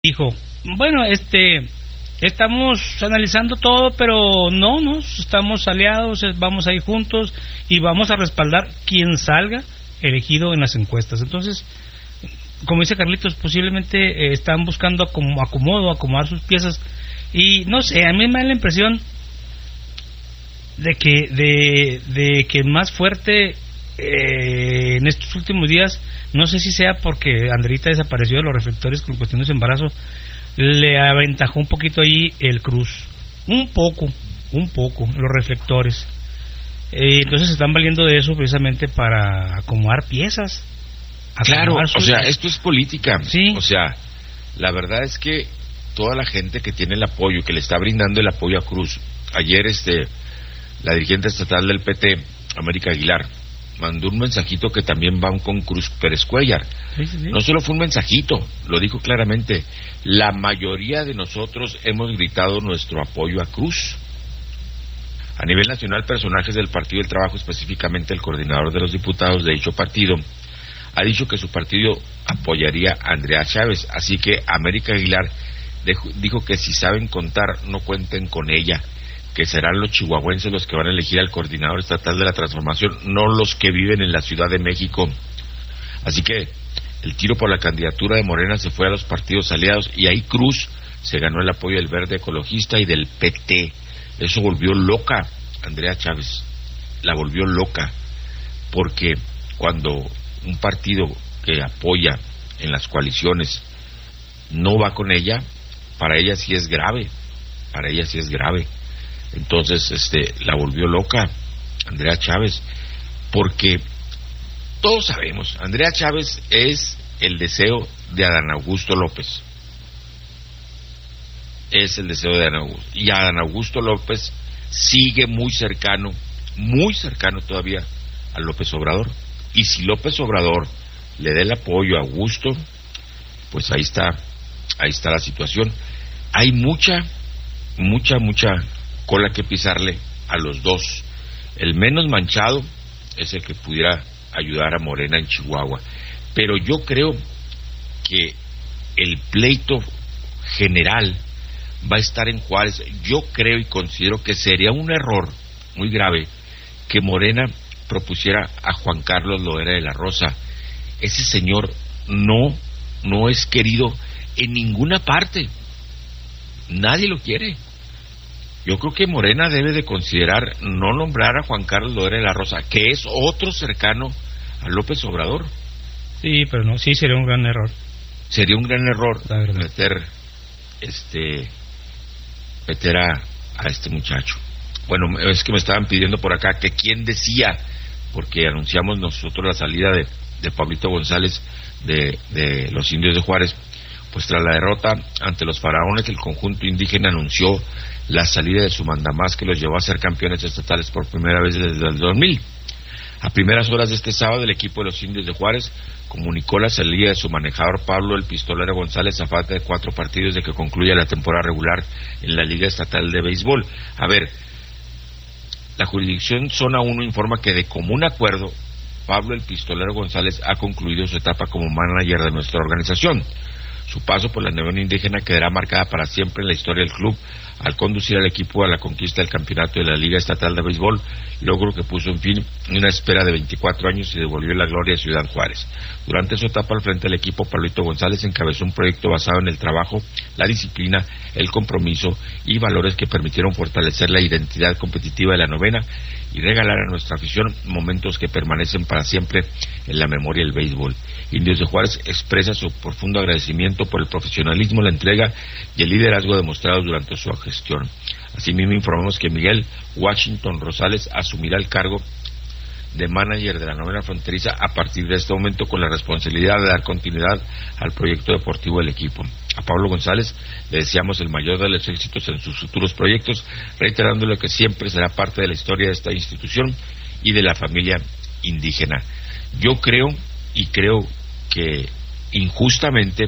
dijo, bueno, estamos analizando todo, pero no, estamos aliados, vamos a ir juntos y vamos a respaldar quien salga elegido en las encuestas. Entonces, como dice Carlitos, posiblemente están buscando acomodar sus piezas, y no sé, a mí me da la impresión de que el más fuerte en estos últimos días, no sé si sea porque Andreita desapareció de los reflectores con cuestiones de embarazo, le aventajó un poquito ahí el Cruz, un poco los reflectores. Entonces se están valiendo de eso precisamente para acomodar piezas. Claro, o sea, esto es política. Sí. O sea, la verdad es que toda la gente que tiene el apoyo, que le está brindando el apoyo a Cruz, ayer la dirigente estatal del PT, América Aguilar, mandó un mensajito que también van con Cruz Pérez Cuéllar. Sí. No solo fue un mensajito, lo dijo claramente. La mayoría de nosotros hemos gritado nuestro apoyo a Cruz. A nivel nacional, personajes del Partido del Trabajo, específicamente el coordinador de los diputados de dicho partido, ha dicho que su partido apoyaría a Andrea Chávez. Así que América Aguilar dijo que si saben contar, no cuenten con ella, que serán los chihuahuenses los que van a elegir al coordinador estatal de la transformación, no los que viven en la Ciudad de México. Así que el tiro por la candidatura de Morena se fue a los partidos aliados, y ahí Cruz se ganó el apoyo del Verde Ecologista y del PT. Eso volvió loca a Andrea Chávez, la volvió loca, porque cuando un partido que apoya en las coaliciones no va con ella, para ella sí es grave, Entonces, la volvió loca Andrea Chávez, porque todos sabemos, Andrea Chávez es el deseo de Adán Augusto López. Es el deseo de Adán Augusto. Y Adán Augusto López sigue muy cercano todavía a López Obrador. Y si López Obrador le da el apoyo a Augusto, pues ahí está la situación. Hay mucha cola que pisarle a los dos. El menos manchado es el que pudiera ayudar a Morena en Chihuahua, pero yo creo que el pleito general va a estar en Juárez. Yo creo y considero que sería un error muy grave que Morena propusiera a Juan Carlos Loera de la Rosa. Ese señor no es querido en ninguna parte, nadie lo quiere. Yo creo que Morena debe de considerar no nombrar a Juan Carlos Loera de la Rosa, que es otro cercano a López Obrador. Sí, pero no, sí sería un gran error. Sería un gran error meter a este muchacho. Bueno, es que me estaban pidiendo por acá que quién decía, porque anunciamos nosotros la salida de Pablito González de los Indios de Juárez. Pues tras la derrota ante los faraones, el conjunto indígena anunció la salida de su mandamás, que los llevó a ser campeones estatales por primera vez desde el 2000. A primeras horas de este sábado, el equipo de los Indios de Juárez comunicó la salida de su manejador Pablo el Pistolero González a falta de 4 partidos de que concluya la temporada regular en la Liga Estatal de Béisbol. A ver, la jurisdicción Zona 1 informa que de común acuerdo, Pablo el Pistolero González ha concluido su etapa como manager de nuestra organización. Su paso por la Unión Indígena quedará marcada para siempre en la historia del club al conducir al equipo a la conquista del campeonato de la Liga Estatal de Béisbol, logro que puso en fin una espera de 24 años y devolvió la gloria a Ciudad Juárez. Durante su etapa al frente del equipo, Pablito González encabezó un proyecto basado en el trabajo, la disciplina, el compromiso y valores que permitieron fortalecer la identidad competitiva de la novena y regalar a nuestra afición momentos que permanecen para siempre en la memoria del béisbol. Indios de Juárez expresa su profundo agradecimiento por el profesionalismo, la entrega y el liderazgo demostrados durante su gestión. Asimismo, informamos que Miguel Washington Rosales asumirá el cargo de manager de la novena fronteriza a partir de este momento, con la responsabilidad de dar continuidad al proyecto deportivo del equipo. A Pablo González le deseamos el mayor de los éxitos en sus futuros proyectos, reiterándole que siempre será parte de la historia de esta institución y de la familia indígena. Yo creo que injustamente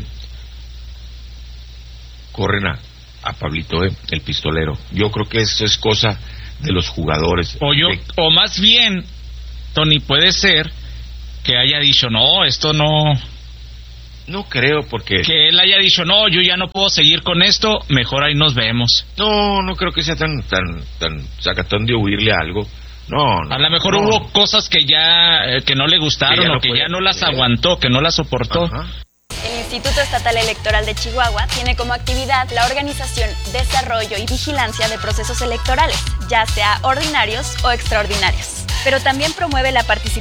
corren a Pablito, el pistolero. Yo creo que eso es cosa de los jugadores. O más bien, Tony, puede ser que haya dicho, no, esto no No creo, porque... Que él haya dicho, no, yo ya no puedo seguir con esto, mejor ahí nos vemos. No creo que sea tan sacatón de huirle a algo. No. A lo mejor hubo cosas que ya que no le gustaron o que ya no las aguantó, que no las soportó. Ajá. El Instituto Estatal Electoral de Chihuahua tiene como actividad la organización, desarrollo y vigilancia de procesos electorales, ya sea ordinarios o extraordinarios. Pero también promueve la participación